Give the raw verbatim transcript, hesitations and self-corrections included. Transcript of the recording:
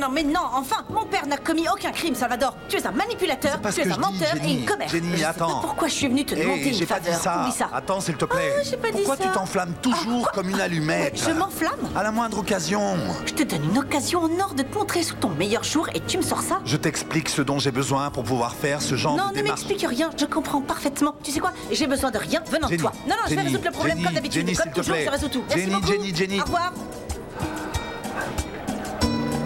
non, mais non, enfin. Mon père n'a commis aucun crime, Salvador. Tu es un manipulateur, tu es un menteur et une commère. Jenny, je sais attends. pas pourquoi je suis venue te demander Hey, une j'ai pas faveur. dit ça. Oublie ça. Attends, s'il te plaît. Ah, j'ai pas dit Pourquoi ça. tu t'enflammes toujours Ah, comme une allumette? Je m'enflamme. À la moindre occasion. Je te donne une occasion en or de te montrer sous ton meilleur jour et tu me sors ça? Je t'explique ce dont j'ai besoin pour pouvoir faire ce genre Non, de ne démarche. m'explique rien, je comprends parfaitement. Tu sais quoi? J'ai besoin de rien venant Jenny, de toi. Non, non, je vais Jenny, résoudre le problème Jenny, comme d'habitude. Jenny, Comme s'il te toujours, plaît. je résous tout. Merci Jenny, beaucoup. Jenny, Jenny. Au revoir.